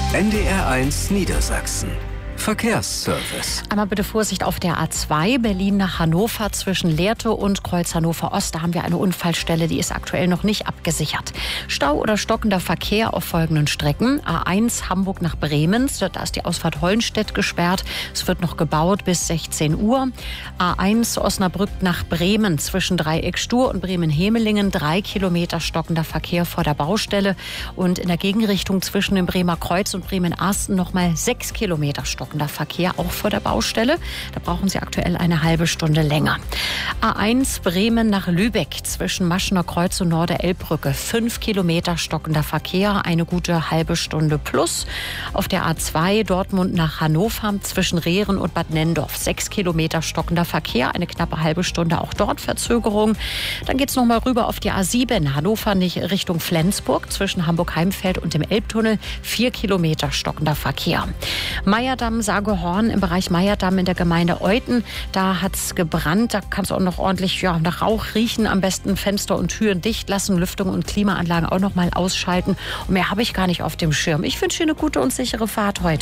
NDR1 Niedersachsen. Verkehrsservice. Einmal bitte Vorsicht auf der A2 Berlin nach Hannover zwischen Lehrte und Kreuz Hannover Ost. Da haben wir eine Unfallstelle, die ist aktuell noch nicht abgesichert. Stau oder stockender Verkehr auf folgenden Strecken. A1 Hamburg nach Bremen, da ist die Ausfahrt Hollenstedt gesperrt. Es wird noch gebaut bis 16 Uhr. A1 Osnabrück nach Bremen zwischen Dreieck Stur und Bremen-Hemelingen. 3 Kilometer stockender Verkehr vor der Baustelle. Und in der Gegenrichtung zwischen dem Bremer Kreuz und Bremen-Arsten nochmal 6 Kilometer stockender Verkehr, auch vor der Baustelle. Da brauchen Sie aktuell eine halbe Stunde länger. A1 Bremen nach Lübeck zwischen Maschener Kreuz und Norderelbbrücke. 5 Kilometer stockender Verkehr, eine gute halbe Stunde plus. Auf der A2 Dortmund nach Hannover zwischen Rehren und Bad Nendorf. 6 Kilometer stockender Verkehr, eine knappe halbe Stunde auch dort Verzögerung. Dann geht es nochmal rüber auf die A7 Hannover nicht Richtung Flensburg zwischen Hamburg-Heimfeld und dem Elbtunnel. 4 Kilometer stockender Verkehr. Meyerdamm, Sagehorn im Bereich Meyerdamm in der Gemeinde Euthen. Da hat es gebrannt. Da kann es auch noch ordentlich nach Rauch riechen. Am besten Fenster und Türen dicht lassen, Lüftung und Klimaanlagen auch noch mal ausschalten. Und mehr habe ich gar nicht auf dem Schirm. Ich wünsche Ihnen eine gute und sichere Fahrt heute.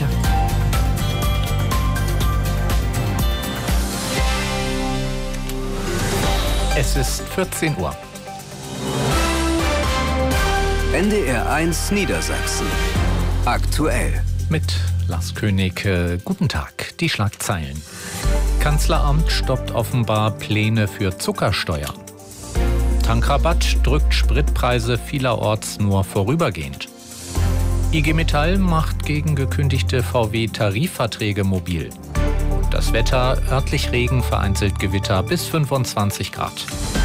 Es ist 14 Uhr. NDR1 Niedersachsen. Aktuell. Mit Lars König, guten Tag. Die Schlagzeilen. Kanzleramt stoppt offenbar Pläne für Zuckersteuer. Tankrabatt drückt Spritpreise vielerorts nur vorübergehend. IG Metall macht gegen gekündigte VW-Tarifverträge mobil. Das Wetter, örtlich Regen, vereinzelt Gewitter bis 25 Grad.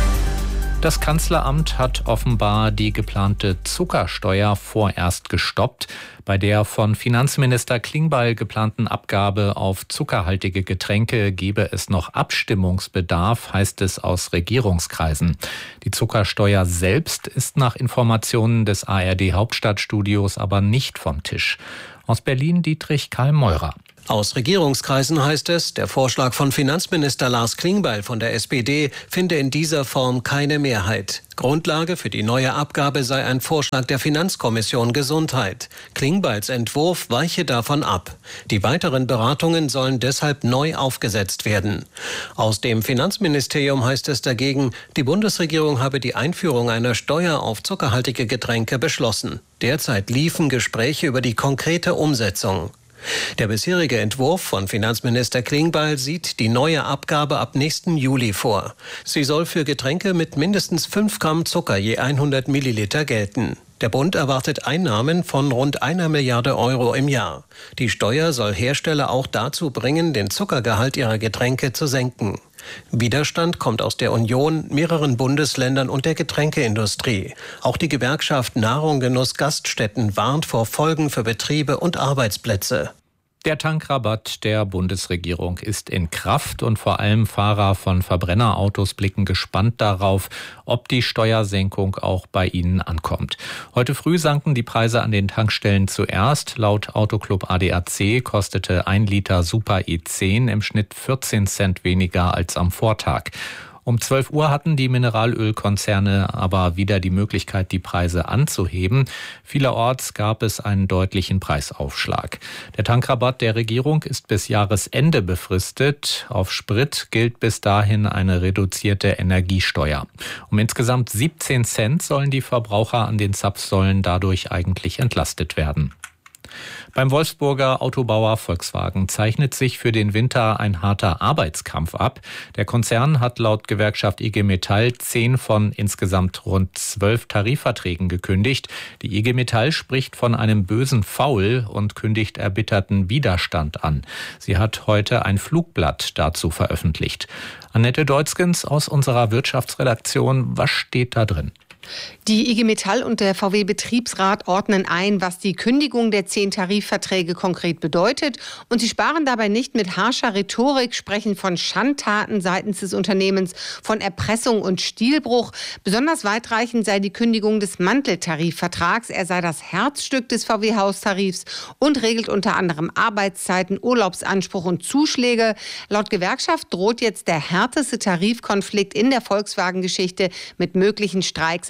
Das Kanzleramt hat offenbar die geplante Zuckersteuer vorerst gestoppt. Bei der von Finanzminister Klingbeil geplanten Abgabe auf zuckerhaltige Getränke gebe es noch Abstimmungsbedarf, heißt es aus Regierungskreisen. Die Zuckersteuer selbst ist nach Informationen des ARD-Hauptstadtstudios aber nicht vom Tisch. Aus Berlin Dietrich Karl Meurer. Aus Regierungskreisen heißt es, der Vorschlag von Finanzminister Lars Klingbeil von der SPD finde in dieser Form keine Mehrheit. Grundlage für die neue Abgabe sei ein Vorschlag der Finanzkommission Gesundheit. Klingbeils Entwurf weiche davon ab. Die weiteren Beratungen sollen deshalb neu aufgesetzt werden. Aus dem Finanzministerium heißt es dagegen, die Bundesregierung habe die Einführung einer Steuer auf zuckerhaltige Getränke beschlossen. Derzeit liefen Gespräche über die konkrete Umsetzung. Der bisherige Entwurf von Finanzminister Klingbeil sieht die neue Abgabe ab nächsten Juli vor. Sie soll für Getränke mit mindestens 5 Gramm Zucker je 100 Milliliter gelten. Der Bund erwartet Einnahmen von rund 1 Milliarde Euro im Jahr. Die Steuer soll Hersteller auch dazu bringen, den Zuckergehalt ihrer Getränke zu senken. Widerstand kommt aus der Union, mehreren Bundesländern und der Getränkeindustrie. Auch die Gewerkschaft Nahrung, Genuss, Gaststätten warnt vor Folgen für Betriebe und Arbeitsplätze. Der Tankrabatt der Bundesregierung ist in Kraft und vor allem Fahrer von Verbrennerautos blicken gespannt darauf, ob die Steuersenkung auch bei ihnen ankommt. Heute früh sanken die Preise an den Tankstellen zuerst. Laut Autoclub ADAC kostete 1 Liter Super E10 im Schnitt 14 Cent weniger als am Vortag. Um 12 Uhr hatten die Mineralölkonzerne aber wieder die Möglichkeit, die Preise anzuheben. Vielerorts gab es einen deutlichen Preisaufschlag. Der Tankrabatt der Regierung ist bis Jahresende befristet. Auf Sprit gilt bis dahin eine reduzierte Energiesteuer. Um insgesamt 17 Cent sollen die Verbraucher an den Zapfsäulen dadurch eigentlich entlastet werden. Beim Wolfsburger Autobauer Volkswagen zeichnet sich für den Winter ein harter Arbeitskampf ab. Der Konzern hat laut Gewerkschaft IG Metall 10 von insgesamt rund 12 Tarifverträgen gekündigt. Die IG Metall spricht von einem bösen Faul und kündigt erbitterten Widerstand an. Sie hat heute ein Flugblatt dazu veröffentlicht. Annette Deutzgens aus unserer Wirtschaftsredaktion, was steht da drin? Die IG Metall und der VW-Betriebsrat ordnen ein, was die Kündigung der 10 Tarifverträge konkret bedeutet. Und sie sparen dabei nicht mit harscher Rhetorik, sprechen von Schandtaten seitens des Unternehmens, von Erpressung und Stilbruch. Besonders weitreichend sei die Kündigung des Manteltarifvertrags. Er sei das Herzstück des VW-Haustarifs und regelt unter anderem Arbeitszeiten, Urlaubsanspruch und Zuschläge. Laut Gewerkschaft droht jetzt der härteste Tarifkonflikt in der Volkswagen-Geschichte mit möglichen Streiks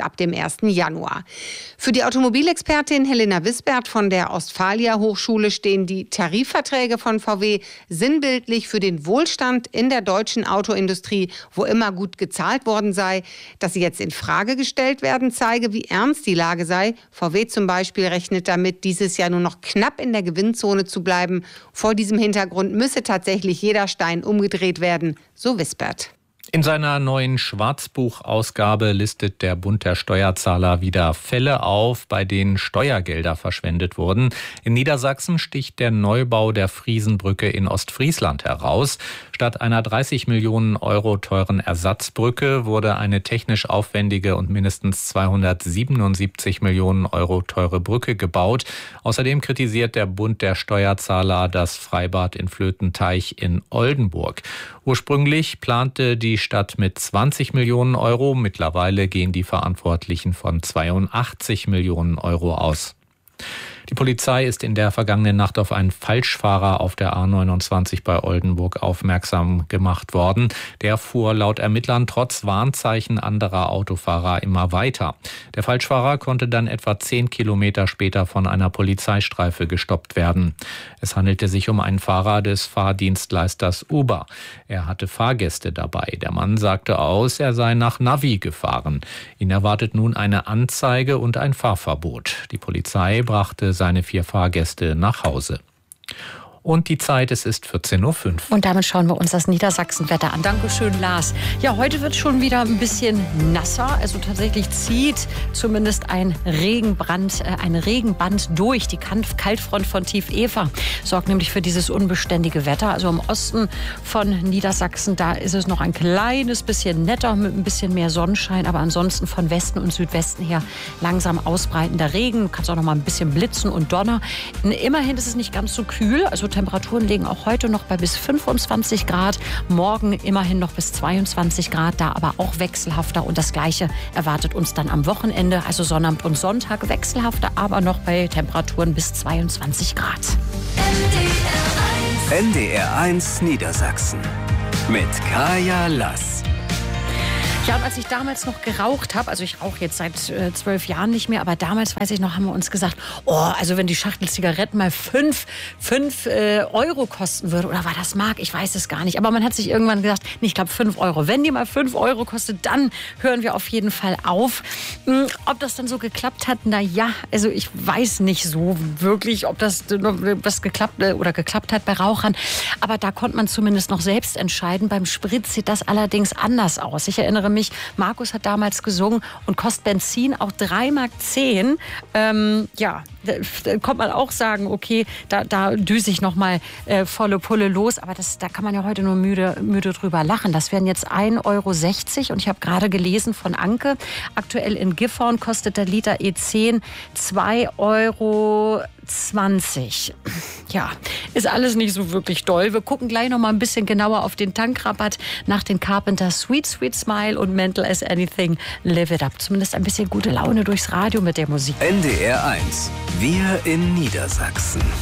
ab dem 1. Januar. Für die Automobilexpertin Helena Wisbert von der Ostfalia Hochschule stehen die Tarifverträge von VW sinnbildlich für den Wohlstand in der deutschen Autoindustrie, wo immer gut gezahlt worden sei. Dass sie jetzt in Frage gestellt werden, zeige, wie ernst die Lage sei. VW zum Beispiel rechnet damit, dieses Jahr nur noch knapp in der Gewinnzone zu bleiben. Vor diesem Hintergrund müsse tatsächlich jeder Stein umgedreht werden, so Wisbert. In seiner neuen Schwarzbuchausgabe listet der Bund der Steuerzahler wieder Fälle auf, bei denen Steuergelder verschwendet wurden. In Niedersachsen sticht der Neubau der Friesenbrücke in Ostfriesland heraus. Statt einer 30 Millionen Euro teuren Ersatzbrücke wurde eine technisch aufwendige und mindestens 277 Millionen Euro teure Brücke gebaut. Außerdem kritisiert der Bund der Steuerzahler das Freibad in Flötenteich in Oldenburg. Ursprünglich plante die Stadt mit 20 Millionen Euro. Mittlerweile gehen die Verantwortlichen von 82 Millionen Euro aus. Die Polizei ist in der vergangenen Nacht auf einen Falschfahrer auf der A29 bei Oldenburg aufmerksam gemacht worden. Der fuhr laut Ermittlern trotz Warnzeichen anderer Autofahrer immer weiter. Der Falschfahrer konnte dann etwa 10 Kilometer später von einer Polizeistreife gestoppt werden. Es handelte sich um einen Fahrer des Fahrdienstleisters Uber. Er hatte Fahrgäste dabei. Der Mann sagte aus, er sei nach Navi gefahren. Ihn erwartet nun eine Anzeige und ein Fahrverbot. Die Polizei brachte seine 4 Fahrgäste nach Hause. Und die Zeit, es ist 14.05 Uhr. Und damit schauen wir uns das Niedersachsenwetter an. Dankeschön, Lars. Ja, heute wird schon wieder ein bisschen nasser. Also tatsächlich zieht zumindest ein Regenband durch. Die Kaltfront von Tief Eva sorgt nämlich für dieses unbeständige Wetter. Also im Osten von Niedersachsen, da ist es noch ein kleines bisschen netter mit ein bisschen mehr Sonnenschein. Aber ansonsten von Westen und Südwesten her langsam ausbreitender Regen. Kann es auch noch mal ein bisschen blitzen und Donner. Immerhin ist es nicht ganz so kühl. Also Temperaturen liegen auch heute noch bei bis 25 Grad. Morgen immerhin noch bis 22 Grad, da aber auch wechselhafter. Und das Gleiche erwartet uns dann am Wochenende, also Sonnabend und Sonntag wechselhafter, aber noch bei Temperaturen bis 22 Grad. NDR1 Niedersachsen mit Kaya Lass. Ja, und als ich damals noch geraucht habe, also ich rauche jetzt seit 12 Jahren nicht mehr, aber damals, weiß ich noch, haben wir uns gesagt, also wenn die Schachtel Zigaretten mal 5 Euro kosten würde, oder war das Mark? Ich weiß es gar nicht. Aber man hat sich irgendwann gesagt, ich glaube 5 Euro. Wenn die mal 5 Euro kostet, dann hören wir auf jeden Fall auf. Ob das dann so geklappt hat, also ich weiß nicht so wirklich, ob das geklappt hat bei Rauchern. Aber da konnte man zumindest noch selbst entscheiden. Beim Sprit sieht das allerdings anders aus. Ich erinnere mich, Markus hat damals gesungen und kostet Benzin auch 3,10 Mark. Da kommt man auch sagen, okay, da düse ich noch mal volle Pulle los. Aber da kann man ja heute nur müde drüber lachen. Das wären jetzt 1,60 Euro. Und ich habe gerade gelesen von Anke, aktuell in Gifhorn kostet der Liter E10 2,20 Euro. Ja, ist alles nicht so wirklich doll. Wir gucken gleich noch mal ein bisschen genauer auf den Tankrabatt nach den Carpenters Sweet Sweet Smile und Mental as Anything, Live It Up. Zumindest ein bisschen gute Laune durchs Radio mit der Musik. NDR1, wir in Niedersachsen.